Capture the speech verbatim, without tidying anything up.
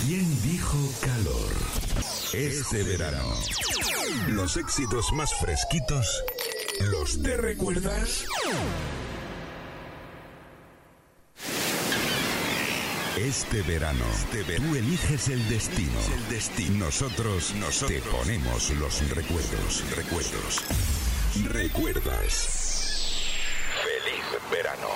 ¿Quién dijo calor? Este verano, los éxitos más fresquitos, ¿los te recuerdas? Este verano, tú eliges el destino. El destino. Nosotros, nosotros te ponemos los recuerdos, recuerdos. ¿Recuerdas? Feliz verano.